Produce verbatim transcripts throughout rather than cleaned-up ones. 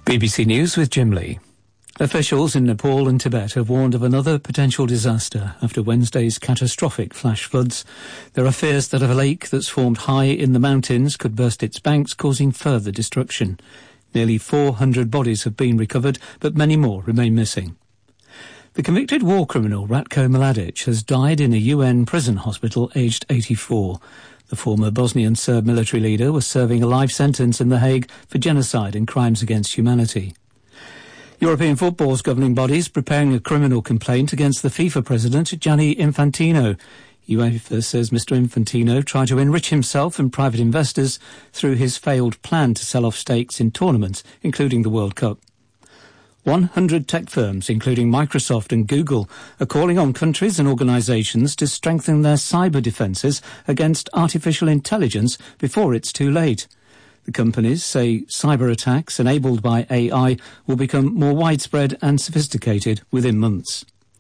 B B C News with Jim Lee. Officials in Nepal and Tibet have warned of another potential disaster after Wednesday's catastrophic flash floods. There are fears that a lake that's formed high in the mountains could burst its banks, causing further destruction. Nearly four hundred bodies have been recovered, but many more remain missing. The convicted war criminal Ratko Mladic has died in a U N prison hospital aged eighty-four. The former Bosnian Serb military leader was serving a life sentence in The Hague for genocide and crimes against humanity. European football's governing bodies preparing a criminal complaint against the FIFA president Gianni Infantino. UEFA says Mister Infantino tried to enrich himself and private investors through his failed plan to sell off stakes in tournaments, including the World Cup. one hundred tech firms, including Microsoft and Google, are calling on countries and organisations to strengthen their cyber defences against artificial intelligence before it's too late. The companies say cyber attacks enabled by A I will become more widespread and sophisticated within months.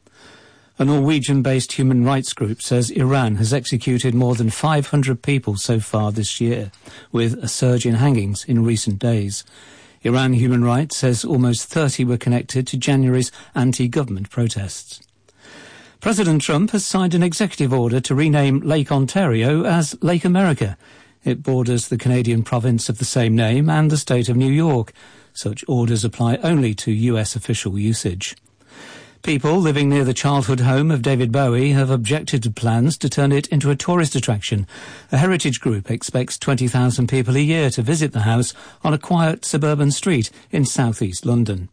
A Norwegian-based human rights group says Iran has executed more than five hundred people so far this year, with a surge in hangings in recent days. Iran Human Rights says almost thirty were connected to January's anti-government protests. President Trump has signed an executive order to rename Lake Ontario as Lake America. It borders the Canadian province of the same name and the state of New York. Such orders apply only to U S official usage. People living near the childhood home of David Bowie have objected to plans to turn it into a tourist attraction. A heritage group expects twenty thousand people a year to visit the house on a quiet suburban street in southeast London.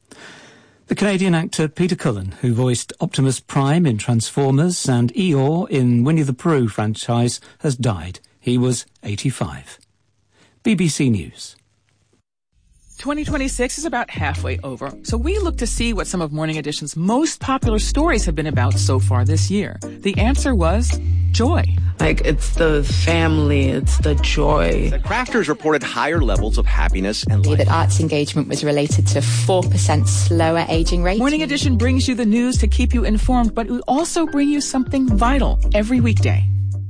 The Canadian actor Peter Cullen, who voiced Optimus Prime in Transformers and Eeyore in Winnie the Pooh franchise, has died. He was eighty-five. B B C News. twenty twenty-six is about halfway over, so we look to see what some of Morning Edition's most popular stories have been about so far this year. The answer was joy. Like, it's the family, it's the joy. The crafters reported higher levels of happiness and life. That arts engagement was related to four percent slower aging rate. Morning Edition brings you the news to keep you informed, but we also bring you something vital every weekday.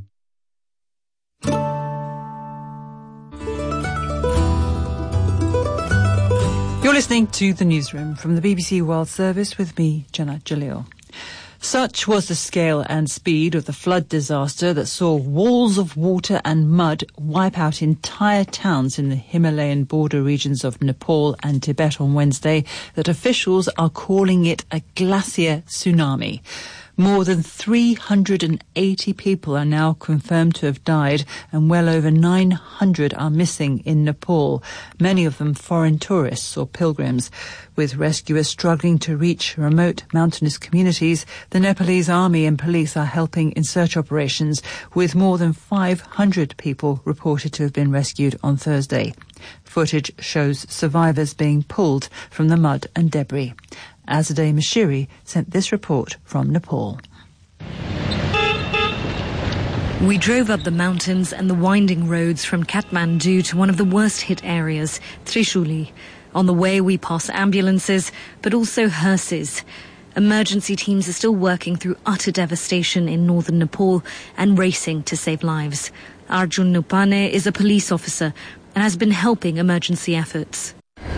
You're listening to The Newsroom from the B B C World Service with me, Jenna Jalil. Such was the scale and speed of the flood disaster that saw walls of water and mud wipe out entire towns in the Himalayan border regions of Nepal and Tibet on Wednesday that officials are calling it a glacier tsunami. More than three hundred eighty people are now confirmed to have died and well over nine hundred are missing in Nepal, many of them foreign tourists or pilgrims. With rescuers struggling to reach remote mountainous communities, the Nepalese army and police are helping in search operations, with more than five hundred people reported to have been rescued on Thursday. Footage shows survivors being pulled from the mud and debris. Azadeh Mashiri sent this report from Nepal. We drove up the mountains and the winding roads from Kathmandu to one of the worst-hit areas, Trishuli. On the way, we pass ambulances, but also hearses. Emergency teams are still working through utter devastation in northern Nepal and racing to save lives. Arjun Nupane is a police officer and has been helping emergency efforts.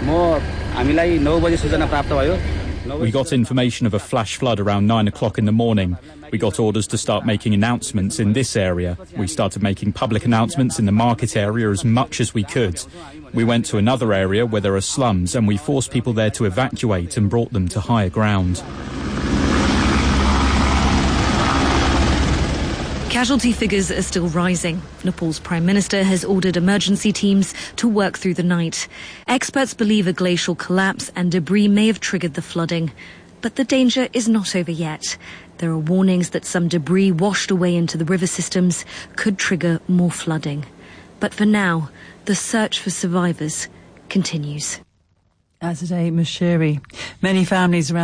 We got information of a flash flood around nine o'clock in the morning. We got orders to start making announcements in this area. We started making public announcements in the market area as much as we could. We went to another area where there are slums and we forced people there to evacuate and brought them to higher ground. Casualty figures are still rising. Nepal's Prime Minister has ordered emergency teams to work through the night. Experts believe a glacial collapse and debris may have triggered the flooding. But the danger is not over yet. There are warnings that some debris washed away into the river systems could trigger more flooding. But for now, the search for survivors continues. Azadeh Mashiri. Many families around